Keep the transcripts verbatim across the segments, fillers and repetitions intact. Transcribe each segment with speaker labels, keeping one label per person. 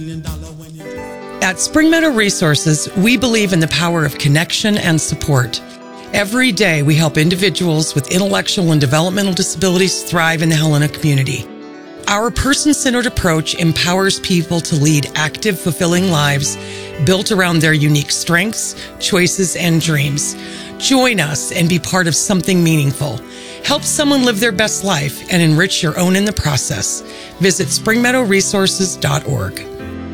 Speaker 1: At Spring Meadow Resources, we believe in the power of connection and support. Every day, we help individuals with intellectual and developmental disabilities thrive in the Helena community. Our person-centered approach empowers people to lead active, fulfilling lives built around their unique strengths, choices, and dreams. Join us and be part of something meaningful. Help someone live their best life and enrich your own in the process. Visit spring meadow resources dot org.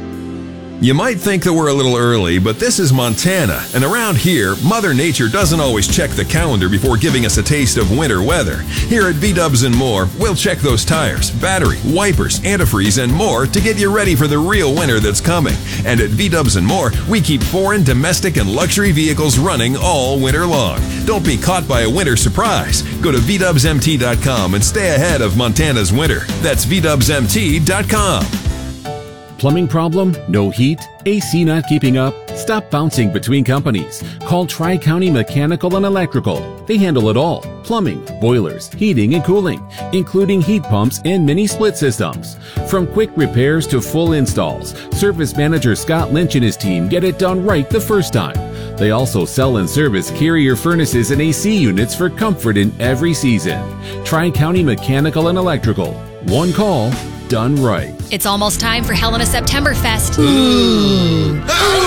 Speaker 2: You might think that we're a little early, but this is Montana, and around here, Mother Nature doesn't always check the calendar before giving us a taste of winter weather. Here at V-Dubs and More, we'll check those tires, battery, wipers, antifreeze, and more to get you ready for the real winter that's coming. And at V-Dubs and More, we keep foreign, domestic, and luxury vehicles running all winter long. Don't be caught by a winter surprise. Go to V dubs M T dot com and stay ahead of Montana's winter. That's V dubs M T dot com.
Speaker 3: Plumbing problem? No heat? A C not keeping up? Stop bouncing between companies. Call Tri-County Mechanical and Electrical. They handle it all. Plumbing, boilers, heating and cooling, including heat pumps and mini split systems. From quick repairs to full installs, Service Manager Scott Lynch and his team get it done right the first time. They also sell and service carrier furnaces and A C units for comfort in every season. Tri-County Mechanical and Electrical. One call, done right.
Speaker 4: It's almost time for Helena September Fest.
Speaker 1: Ooh.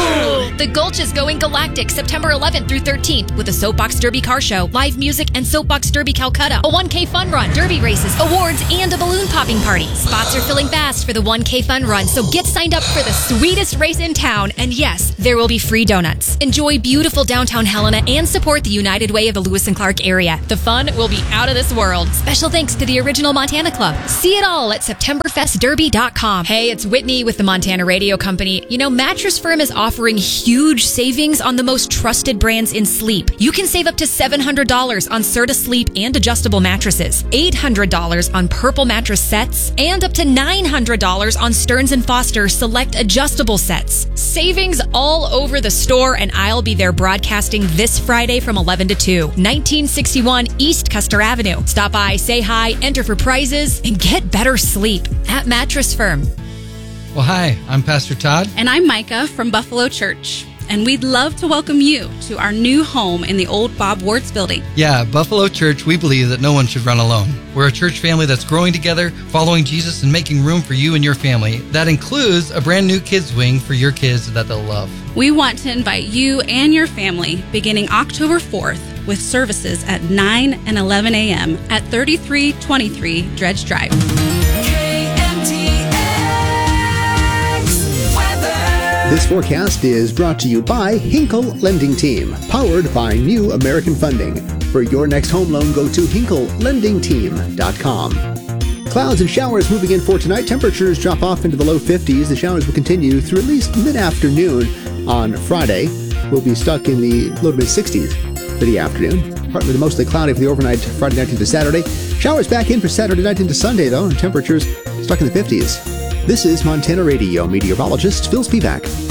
Speaker 4: The Gulch is going galactic September eleventh through thirteenth with a Soapbox Derby car show, live music, and Soapbox Derby Calcutta, a one K fun run, derby races, awards, and a balloon popping party. Spots are filling fast for the one K fun run, so get signed up for the sweetest race in town. And yes, there will be free donuts. Enjoy beautiful downtown Helena and support the United Way of the Lewis and Clark area. The fun will be out of this world. Special thanks to the Original Montana Club. See it all at september fest derby dot com. Hey, it's Whitney with the Montana Radio Company. You know, Mattress Firm is offering huge savings on the most trusted brands in sleep. You can save up to seven hundred dollars on Serta Sleep and adjustable mattresses, eight hundred dollars on Purple mattress sets, and up to nine hundred dollars on Stearns and Foster select adjustable sets. Savings all over the store, and I'll be there broadcasting this Friday from eleven to two, nineteen sixty-one East Custer Avenue. Stop by, say hi, enter for prizes, and get better sleep at Mattress Firm.
Speaker 5: Well, hi, I'm Pastor Todd.
Speaker 6: And I'm Micah from Buffalo Church. And we'd love to welcome you to our new home in the old Bob Warts building.
Speaker 5: Yeah, Buffalo Church, we believe that no one should run alone. We're a church family that's growing together, following Jesus, and making room for you and your family. That includes a brand new kids wing for your kids that they'll love.
Speaker 6: We want to invite you and your family beginning October fourth with services at nine and eleven a.m. at thirty-three twenty-three Dredge Drive.
Speaker 7: This forecast is brought to you by Hinkle Lending Team, powered by New American Funding. For your next home loan, go to hinkle lending team dot com. Clouds and showers moving in for tonight. Temperatures drop off into the low fifties. The showers will continue through at least mid-afternoon on Friday. We'll be stuck in the low to mid-sixties for the afternoon. Partly to mostly cloudy for the overnight Friday night into Saturday. Showers back in for Saturday night into Sunday, though, and temperatures stuck in the fifties. This is Montana Radio meteorologist Phil Spivak.